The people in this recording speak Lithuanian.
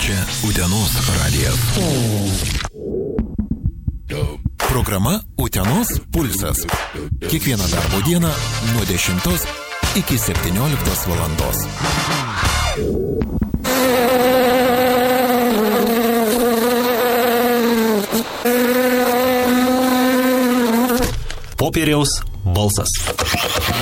Čia Utenos radijas. Programa Utenos pulsas. Kiekvieną darbo dieną nuo 10 iki 17 valandos. Popieriaus balsas.